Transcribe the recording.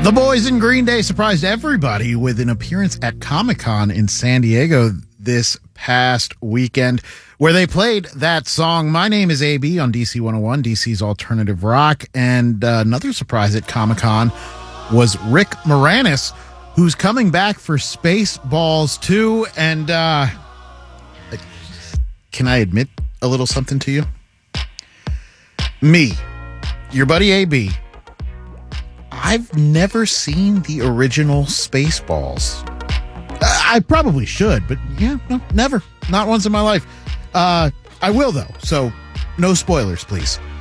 The boys in Green Day surprised everybody with an appearance at Comic-Con in San Diego this past weekend, where they played that song, My Name is AB, on DC 101, DC's alternative rock. And another surprise at Comic-Con was Rick Moranis, who's coming back for Spaceballs 2. And can I admit a little something to you? Me, your buddy AB, I've never seen the original Spaceballs. I probably should, but yeah, no, never. Not once in my life. I will, though, so no spoilers, please.